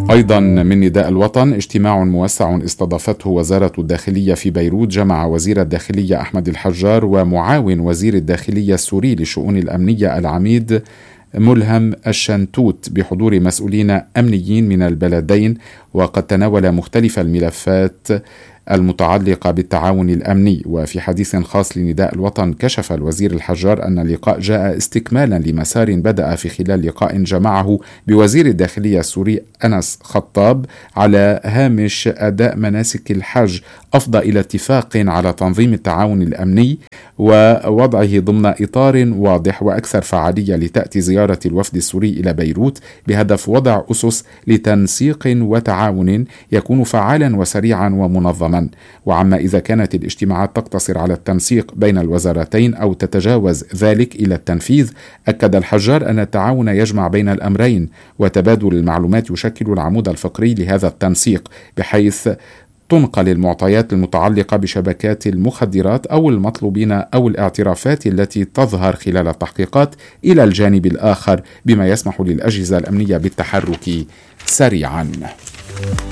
أيضا من نداء الوطن: اجتماع موسع استضافته وزارة الداخلية في بيروت جمع وزير الداخلية أحمد الحجار ومعاون وزير الداخلية السوري للشؤون الأمنية العميد ملهم الشنتوت بحضور مسؤولين أمنيين من البلدين، وقد تناول مختلف الملفات المتعلقة بالتعاون الأمني. وفي حديث خاص لنداء الوطن كشف الوزير الحجار أن اللقاء جاء استكمالا لمسار بدأ في خلال لقاء جمعه بوزير الداخلية السوري أنس خطاب على هامش أداء مناسك الحج، أفضى إلى اتفاق على تنظيم التعاون الأمني ووضعه ضمن إطار واضح وأكثر فعالية لتأتي زيارة الوفد السوري إلى بيروت بهدف وضع أسس لتنسيق وتعاون يكون فعالا وسريعا ومنظما. وعما إذا كانت الاجتماعات تقتصر على التنسيق بين الوزارتين أو تتجاوز ذلك إلى التنفيذ، أكد الحجار أن التعاون يجمع بين الأمرين، وتبادل المعلومات يشكل العمود الفقري لهذا التنسيق، بحيث تنقل المعطيات المتعلقة بشبكات المخدرات أو المطلوبين أو الاعترافات التي تظهر خلال التحقيقات إلى الجانب الآخر، بما يسمح للأجهزة الأمنية بالتحرك سريعا.